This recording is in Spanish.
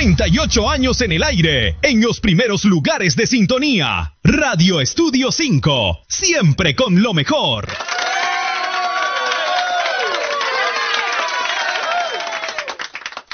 38 años en el aire, en los primeros lugares de sintonía. Radio Estudio 5, siempre con lo mejor.